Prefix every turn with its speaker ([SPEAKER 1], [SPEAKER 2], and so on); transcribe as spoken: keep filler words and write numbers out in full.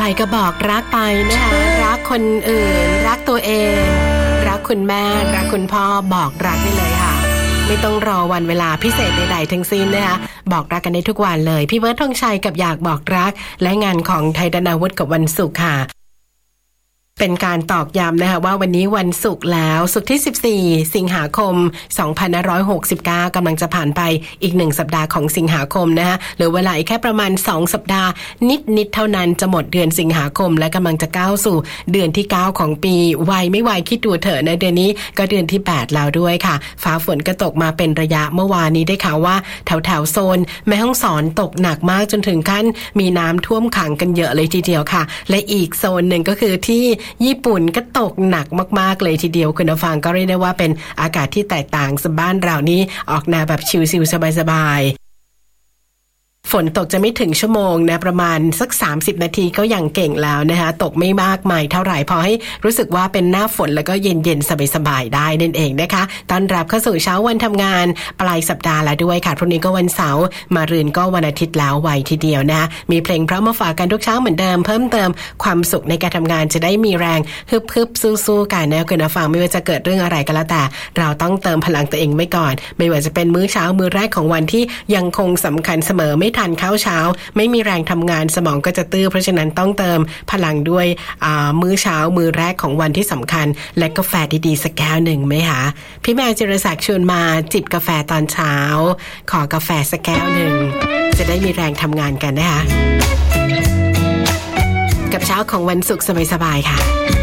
[SPEAKER 1] ไปก็บอกรักไปนะคะรักคนอื่นรักตัวเองรักคุณแม่รักคุณพ่อบอกรักได้เลยค่ะไม่ต้องรอวันเวลาพิเศษใดๆทั้งสิ้นนะคะบอกรักกันได้ทุกวันเลยพี่เบิร์ดธงชัยกับอยากบอกรักและงานของไทยดนาวุฒิกับวันศุกร์ค่ะเป็นการตอกย้ำนะคะว่าวันนี้วันศุกร์แล้วศุกร์ที่สิบสี่สิงหาคมสองพันห้าร้อยหกสิบเก้ากำลังจะผ่านไปอีกหนึ่งสัปดาห์ของสิงหาคมนะคะหรือเวลาอีกแค่ประมาณสองสัปดาห์นิดๆเท่านั้นจะหมดเดือนสิงหาคมและกำลังจะก้าวสู่เดือนที่เก้าของปีไวไม่ไวคิดดูเถอะนะเดือนนี้ก็เดือนที่แปดแล้วด้วยค่ะฟ้าฝนก็ตกมาเป็นระยะเมื่อวานนี้ได้ข่าวว่าแถวๆโซนแม่ฮ่องสอนตกหนักมากจนถึงขั้นมีน้ำท่วมขังกันเยอะเลยทีเดียวค่ะและอีกโซนหนึ่งก็คือที่ญี่ปุ่นก็ตกหนักมากๆเลยทีเดียวคุณผู้ฟังก็เรียกได้ว่าเป็นอากาศที่แตกต่างจากบ้านเรานี้ออกแนวแบบชิลๆสบายๆฝนตกจะไม่ถึงชั่วโมงนะประมาณสักสามสิบนาทีก็ยังเก่งแล้วนะคะตกไม่มากมายเท่าไหร่พอให้รู้สึกว่าเป็นหน้าฝนแล้วก็เย็นๆสบายๆได้นั่นเองนะคะต้อนรับเข้าสู่เช้าวันทำงานปลายสัปดาห์แล้วด้วยค่ะพรุ่งนี้ก็วันเสาร์มารืนก็วันอาทิตย์แล้วไวทีเดียวนะมีเพลงเพราะมาฝากกันทุกเช้าเหมือนเดิมเพิ่มเติมความสุขในการทำงานจะได้มีแรงฮึบๆสู้ๆกันนะคุณผู้ฟังไม่ว่าจะเกิดเรื่องอะไรก็แล้วแต่เราต้องเติมพลังตัวเองไว้ก่อนไม่ว่าจะเป็นมื้อเช้ามื้อแรกของวันที่ยังคงสำคัญเสมอไม่ทันข้าวเช้าไม่มีแรงทำงานสมองก็จะตื้อเพราะฉะนั้นต้องเติมพลังด้วยมื้อเช้ามื้อแรกของวันที่สำคัญและกาแฟดีๆสักแก้วหนึ่งไหมคะพี่แมวจิรศักดิ์ชวนมาจิบกาแฟตอนเช้าขอกาแฟสักแก้วหนึ่งจะได้มีแรงทำงานกันนะคะกับเช้าของวันศุกร์สบายๆค่ะ